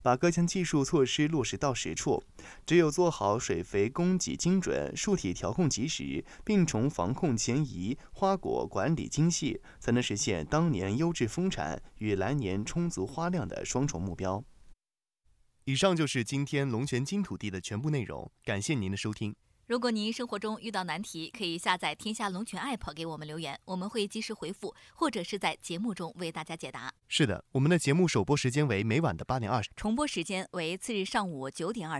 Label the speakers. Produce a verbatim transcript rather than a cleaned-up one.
Speaker 1: 把各项技术措施落实到实处。只有做好水肥供给精准、树体调控及时、病虫防控前移、花果管理精细，才能实现当年优质丰产与来年充足花量的双重目标。以上就是今天龙泉金土地的全部内容，感谢您的收听。
Speaker 2: 如果您生活中遇到难题，可以下载天下龙泉 A P P 给我们留言，我们会及时回复，或者是在节目中为大家解答。
Speaker 1: 是的，我们的节目首播时间为每晚的八点二十，
Speaker 2: 重播时间为次日上午九点二十。